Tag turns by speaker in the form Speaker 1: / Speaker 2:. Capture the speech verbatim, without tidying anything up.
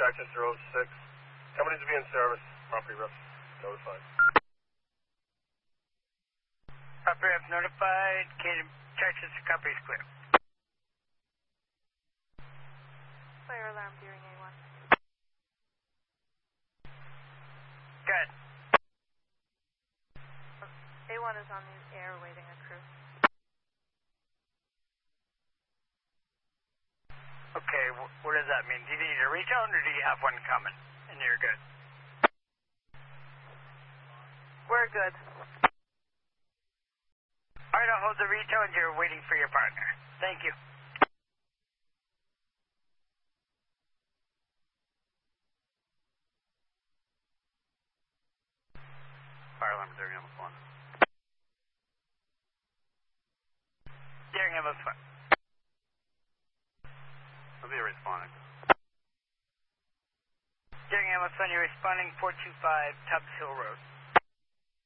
Speaker 1: Jackson oh six. Companies to be in service. Property reps notified.
Speaker 2: Property reps notified. Katie Jackson company's clear.
Speaker 3: Fire alarm during A one.
Speaker 2: Good.
Speaker 3: A one is on the air waiting a crew.
Speaker 2: Okay, wh what does that mean? Do you need a retone or do you have one coming? And you're good.
Speaker 3: We're good.
Speaker 2: Alright, I'll hold the retone. You're waiting for your partner. Thank you.
Speaker 4: Fire alarm during almost one.
Speaker 2: During almost one.
Speaker 4: I'll be responding.
Speaker 2: During almost one, you're responding four two five Tubbs Hill Road.